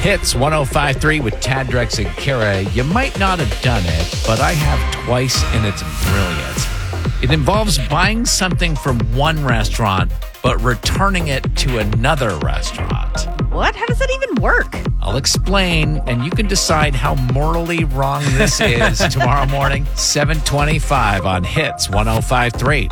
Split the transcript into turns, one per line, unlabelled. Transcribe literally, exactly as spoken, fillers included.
Hits one oh five point three with Tad, Drex, and Kara. You might not have done it, but I have twice, and it's brilliant. It involves buying something from one restaurant, but returning it to another restaurant.
What? How does that even work?
I'll explain, and you can decide how morally wrong this is tomorrow morning, seven twenty-five on Hits one oh five point three.